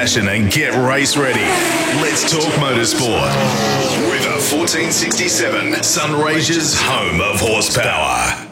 passion and get race ready. Let's talk motorsport with a 1467 Sunraysia's home of horsepower.